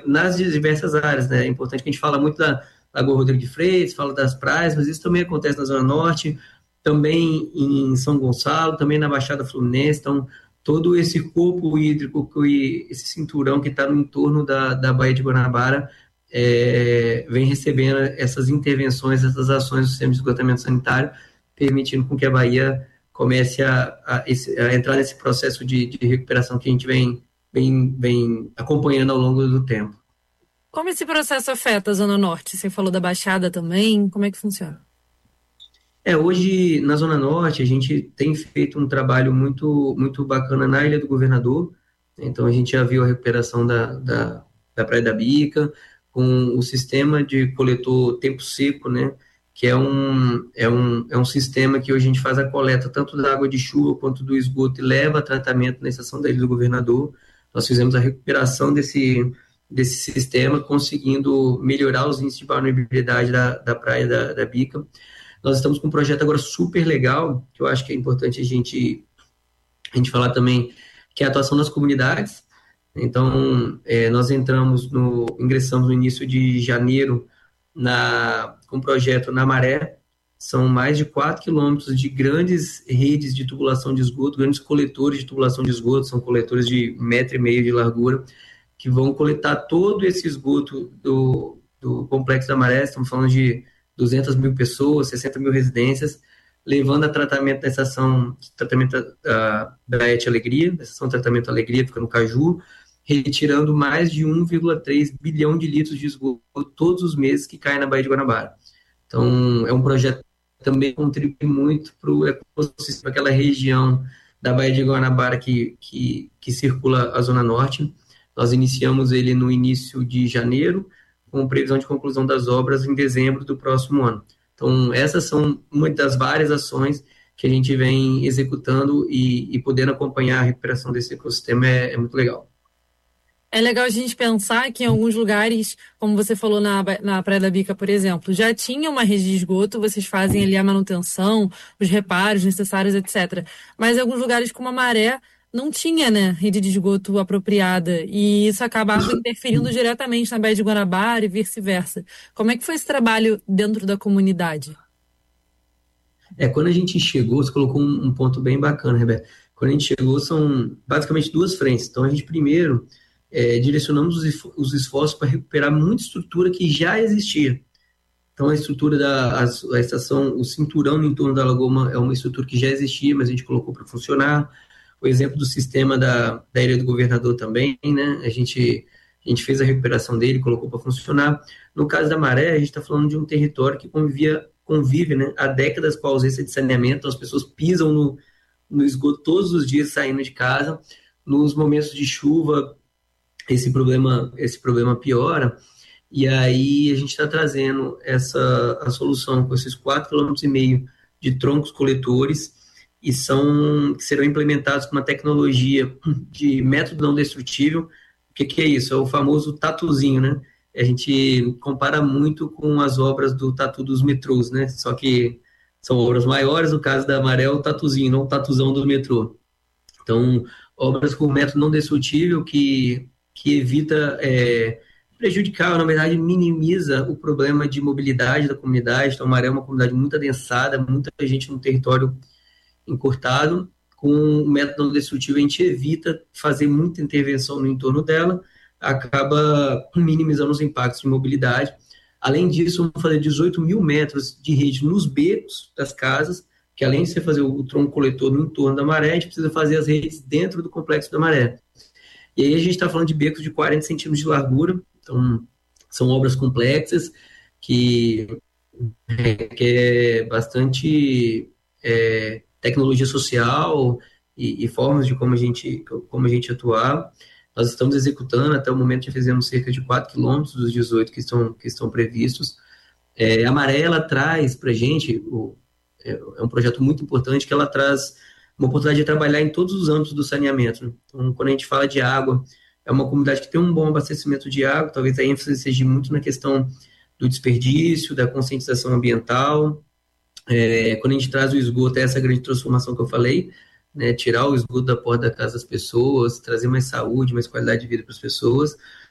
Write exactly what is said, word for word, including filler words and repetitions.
nas diversas áreas, né? É importante que a gente fala muito da Lagoa Rodrigo de Freitas, fala das praias, mas isso também acontece na Zona Norte, também em São Gonçalo, também na Baixada Fluminense. Então, todo esse corpo hídrico, esse cinturão que está no entorno da, da Baía de Guanabara, é, vem recebendo essas intervenções, essas ações do sistema de esgotamento sanitário, permitindo com que a Bahia comece a, a, a entrar nesse processo de, de recuperação que a gente vem, vem, vem acompanhando ao longo do tempo. Como esse processo afeta a Zona Norte? Você falou da Baixada também, como é que funciona? É, hoje, na Zona Norte, a gente tem feito um trabalho muito, muito bacana na Ilha do Governador. Então, a gente já viu a recuperação da, da, da Praia da Bica, com o sistema de coletor tempo seco, né? Que é um, é, um, é um sistema que hoje a gente faz a coleta tanto da água de chuva quanto do esgoto e leva a tratamento na estação da Ilha do Governador. Nós fizemos a recuperação desse, desse sistema, conseguindo melhorar os índices de vulnerabilidade da, da Praia da, da Bica. Nós estamos com um projeto agora super legal, que eu acho que é importante a gente, a gente falar também, que é a atuação nas comunidades. Então, é, nós entramos no, ingressamos no início de janeiro na, com um projeto na Maré. São mais de quatro quilômetros de grandes redes de tubulação de esgoto, grandes coletores de tubulação de esgoto, são coletores de metro e meio de largura, que vão coletar todo esse esgoto do, do Complexo da Maré. Estamos falando de duzentas mil pessoas, sessenta mil residências, levando a tratamento da estação tratamento da, da Et Alegria, da estação de tratamento Alegria, fica no Caju, retirando mais de um vírgula três bilhão de litros de esgoto todos os meses que caem na Baía de Guanabara. Então, é um projeto que também contribui muito para o ecossistema, aquela região da Baía de Guanabara que, que, que circula a Zona Norte. Nós iniciamos ele no início de janeiro, com previsão de conclusão das obras em dezembro do próximo ano. Então, essas são uma das várias ações que a gente vem executando e, e podendo acompanhar a recuperação desse ecossistema é, é muito legal. É legal a gente pensar que em alguns lugares, como você falou na, na Praia da Bica, por exemplo, já tinha uma rede de esgoto, vocês fazem ali a manutenção, os reparos necessários, etcétera. Mas em alguns lugares como a Maré, não tinha, né, rede de esgoto apropriada, e isso acabava interferindo diretamente na Baía de Guanabara e vice-versa. Como é que foi esse trabalho dentro da comunidade? É, quando a gente chegou, você colocou um, um ponto bem bacana, Rebeca. Quando a gente chegou, são basicamente duas frentes. Então, a gente primeiro é, direcionamos os, os esforços para recuperar muita estrutura que já existia. Então, a estrutura da a, a estação, o cinturão no entorno da Lagoa é uma estrutura que já existia, mas a gente colocou para funcionar. O exemplo do sistema da, da Ilha do Governador também, né? A gente, a gente fez a recuperação dele, colocou para funcionar. No caso da Maré, a gente está falando de um território que convivia, convive, né, há décadas com a ausência de saneamento. Então, as pessoas pisam no, no esgoto todos os dias saindo de casa. Nos momentos de chuva, esse problema, esse problema piora. E aí a gente está trazendo essa, a solução com esses quatro vírgula cinco quilômetros de troncos coletores, e são, que serão implementados com uma tecnologia de método não destrutível. O que, que é isso? É o famoso tatuzinho, né? A gente compara muito com as obras do tatu dos metrôs, né? Só que são obras maiores, no caso da Maré, o tatuzinho, não o tatuzão do metrô. Então, obras com método não destrutível que, que evita é, prejudicar, na verdade, minimiza o problema de mobilidade da comunidade. Então, a Maré é uma comunidade muito adensada, muita gente no território encurtado. Com o método não destrutivo, a gente evita fazer muita intervenção no entorno dela, acaba minimizando os impactos de mobilidade. Além disso, vamos fazer dezoito mil metros de rede nos becos das casas, que além de você fazer o tronco coletor no entorno da Maré, a gente precisa fazer as redes dentro do complexo da Maré. E aí a gente está falando de becos de quarenta centímetros de largura, então são obras complexas que requer bastante é, tecnologia social e, e formas de como a gente, como a gente atuar. Nós estamos executando, até o momento já fizemos cerca de quatro quilômetros dos dezoito que estão, que estão previstos. É, a Maré, ela traz para a gente, o, é, é um projeto muito importante, que ela traz uma oportunidade de trabalhar em todos os âmbitos do saneamento, né? Então, quando a gente fala de água, é uma comunidade que tem um bom abastecimento de água, talvez a ênfase seja muito na questão do desperdício, da conscientização ambiental. É, quando a gente traz o esgoto, é essa grande transformação que eu falei, né, tirar o esgoto da porta da casa das pessoas, trazer mais saúde, mais qualidade de vida para as pessoas.